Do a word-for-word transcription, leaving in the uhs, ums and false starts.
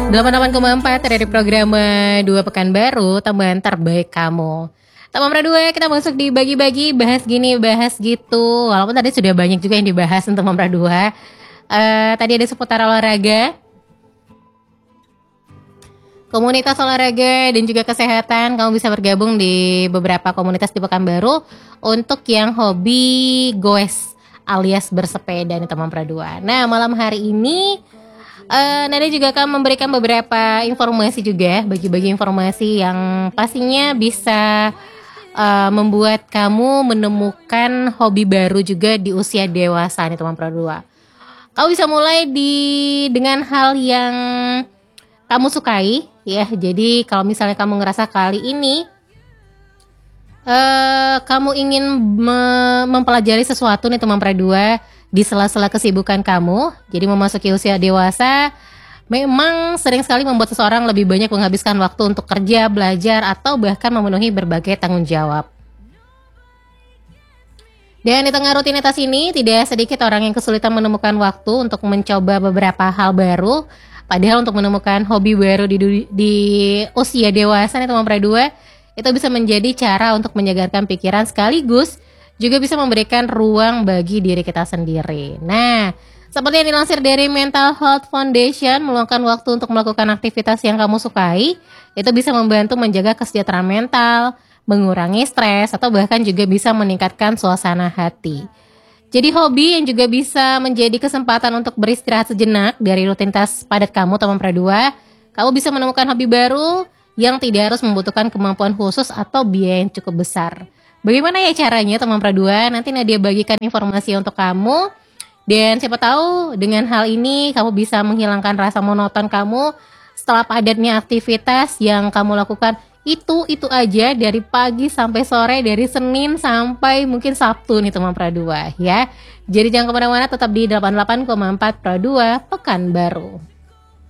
delapan puluh delapan koma empat dari program dua Pekanbaru, teman terbaik kamu. Teman dua, kita masuk di bagi-bagi, bahas gini, bahas gitu. Walaupun tadi sudah banyak juga yang dibahas untuk teman dua. Uh, tadi ada seputar olahraga, komunitas olahraga dan juga kesehatan. Kamu bisa bergabung di beberapa komunitas di Pekanbaru untuk yang hobi goes alias bersepeda nih teman dua. Nah, malam hari ini Uh, Nada juga akan memberikan beberapa informasi juga, bagi-bagi informasi yang pastinya bisa uh, membuat kamu menemukan hobi baru juga di usia dewasa nih teman dua. Kamu bisa mulai di dengan hal yang kamu sukai ya. Jadi kalau misalnya kamu ngerasa kali ini uh, kamu ingin me- mempelajari sesuatu nih teman dua di sela-sela kesibukan kamu, jadi memasuki usia dewasa memang sering sekali membuat seseorang lebih banyak menghabiskan waktu untuk kerja, belajar, atau bahkan memenuhi berbagai tanggung jawab. Dan di tengah rutinitas ini, tidak sedikit orang yang kesulitan menemukan waktu untuk mencoba beberapa hal baru. Padahal untuk menemukan hobi baru di, di usia dewasa nih teman dua, itu bisa menjadi cara untuk menyegarkan pikiran sekaligus juga bisa memberikan ruang bagi diri kita sendiri. Nah, seperti yang dilansir dari Mental Health Foundation, meluangkan waktu untuk melakukan aktivitas yang kamu sukai, itu bisa membantu menjaga kesejahteraan mental, mengurangi stres, atau bahkan juga bisa meningkatkan suasana hati. Jadi hobi yang juga bisa menjadi kesempatan untuk beristirahat sejenak dari rutinitas padat kamu, teman dua. Kamu bisa menemukan hobi baru yang tidak harus membutuhkan kemampuan khusus atau biaya yang cukup besar. Bagaimana ya caranya teman dua? Nanti Nadia bagikan informasi untuk kamu. Dan siapa tahu dengan hal ini kamu bisa menghilangkan rasa monoton kamu setelah padatnya aktivitas yang kamu lakukan itu-itu aja dari pagi sampai sore, dari Senin sampai mungkin Sabtu nih teman dua ya. Jadi jangan kemana-mana, tetap di delapan puluh delapan koma empat Pro dua Pekanbaru.